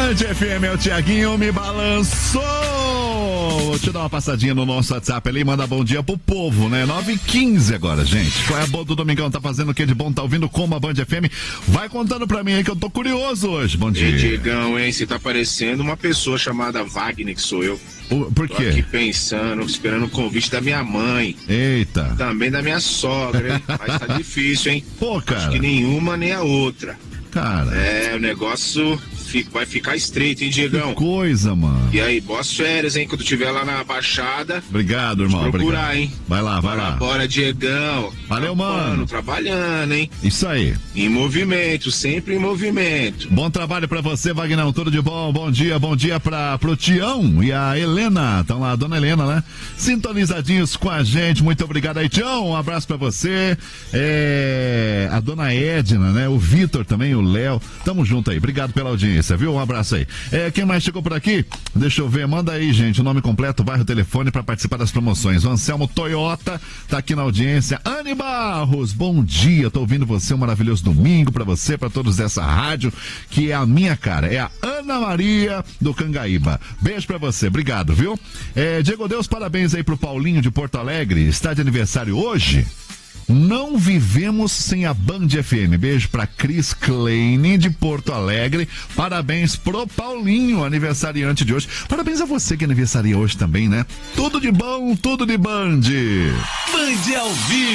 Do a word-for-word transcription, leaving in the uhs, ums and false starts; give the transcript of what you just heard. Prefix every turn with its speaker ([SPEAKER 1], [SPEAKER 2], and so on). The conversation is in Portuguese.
[SPEAKER 1] Band F M, é o Tiaguinho me balançou. Vou te dar uma passadinha no nosso WhatsApp ali, manda bom dia pro povo, né? nove e quinze agora, gente. Qual é a boa do Domingão? Tá fazendo o que de bom? Tá ouvindo como a Band F M? Vai contando pra mim aí que eu tô curioso hoje. Bom dia.
[SPEAKER 2] Ei, Diegão, hein? Você tá parecendo uma pessoa chamada Wagner, que sou eu.
[SPEAKER 1] O, por quê?
[SPEAKER 2] Tô aqui pensando, esperando o convite da minha mãe.
[SPEAKER 1] Eita.
[SPEAKER 2] Também da minha sogra, hein? Mas tá difícil, hein?
[SPEAKER 1] Pô, cara.
[SPEAKER 2] Acho que nenhuma nem a outra.
[SPEAKER 1] Cara.
[SPEAKER 2] É, o negócio fica, vai ficar estreito, hein, Diegão?
[SPEAKER 1] Que coisa, mano.
[SPEAKER 2] E aí, boas férias, hein? Quando tiver lá na Baixada.
[SPEAKER 1] Obrigado, irmão.
[SPEAKER 2] Procurar,
[SPEAKER 1] obrigado.
[SPEAKER 2] hein?
[SPEAKER 1] Vai lá, vai
[SPEAKER 2] bora,
[SPEAKER 1] lá.
[SPEAKER 2] Bora, Diegão.
[SPEAKER 1] Valeu, mano.
[SPEAKER 2] Trabalhando, hein?
[SPEAKER 1] Isso aí.
[SPEAKER 2] Em movimento, sempre em movimento.
[SPEAKER 1] Bom trabalho pra você, Vagnão. Tudo de bom. Bom dia, bom dia pra, pro Tião e a Helena. Estão lá, a dona Helena, né? Sintonizadinhos com a gente. Muito obrigado aí, Tião. Um abraço pra você. É... A dona Edna, né? O Vitor também, o Léo. Tamo junto aí. Obrigado pela audiência, viu? Um abraço aí. É, quem mais chegou por aqui? Deixa eu ver. Manda aí, gente, o nome completo, bairro, telefone pra participar das promoções. O Anselmo Toyota tá aqui na audiência. Anne Barros, bom dia. Tô ouvindo você. Um maravilhoso domingo pra você, pra todos dessa rádio, que é a minha cara. É a Ana Maria do Cangaíba. Beijo pra você. Obrigado, viu? É, Diego Deus, parabéns aí pro Paulinho de Porto Alegre. Está de aniversário hoje. Não vivemos sem a Band F M. Beijo pra Cris Kleine de Porto Alegre. Parabéns pro Paulinho, aniversariante de hoje. Parabéns a você que aniversaria hoje também, né? Tudo de bom, tudo de Band.
[SPEAKER 3] Band ao vivo.